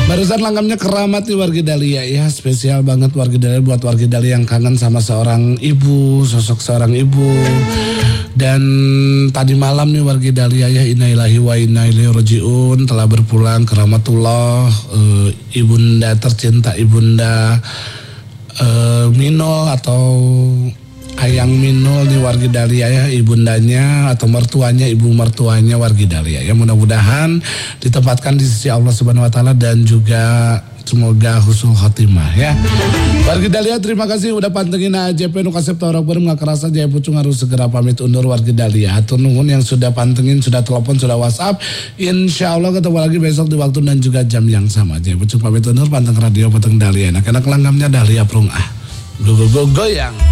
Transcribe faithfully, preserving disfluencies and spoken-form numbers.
Barusan langgamnya keramat nih warga Dahlia ya. Spesial banget warga Dahlia buat warga Dahlia yang kangen sama seorang ibu, sosok seorang ibu. Dan tadi malam nih warga Dahlia ya, innalillahi wa inna ilaihi rajiun, telah berpulang ke rahmatullah uh, ibunda tercinta, ibunda uh, Minul atau Ayang Minul nih warga Dahlia ya, ibundanya atau mertuanya, ibu mertuanya warga Dahlia ya. Mudah-mudahan ditempatkan di sisi Allah Subhanahu wa taala dan juga semoga husnul khotimah ya. Warga Dahlia terima kasih udah pantengin A J P nu kasep taurok bareng nggak kerasa Jaya Pucung harus segera pamit undur warga Dahlia. Hatur nuhun yang sudah pantengin, sudah telepon, sudah WhatsApp. Insya Allah ketemu lagi besok di waktu dan juga jam yang sama. Jaya Pucung pamit undur, panteng radio, panteng Dahlia. Enak-enak langgamnya Dahlia prung ah. Go go go goyang.